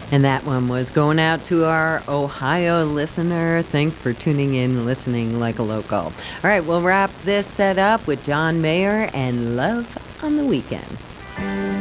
And that one was going out to our Ohio listener. Thanks for tuning in, listening like a local. All right, we'll wrap this set up with John Mayer and Love on the Weekend.